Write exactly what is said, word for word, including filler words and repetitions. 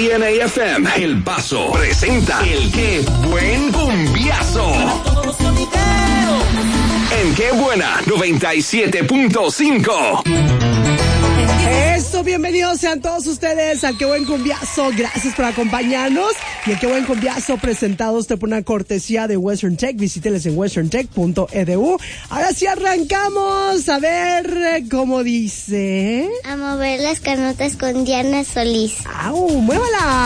C N A F M El Paso presenta el Qué Buen Cumbiazo. En Qué Buena noventa y siete punto cinco. Eso, bienvenidos sean todos ustedes al Qué Buen Cumbiazo. Gracias por acompañarnos. Y el Qué Buen Cumbiazo presentado usted por una cortesía de Western Tech. Visíteles en western tech punto e d u. Ahora sí arrancamos. A ver cómo dice. A mover las canotas con Diana Solís. ¡Au! ¡Muévala!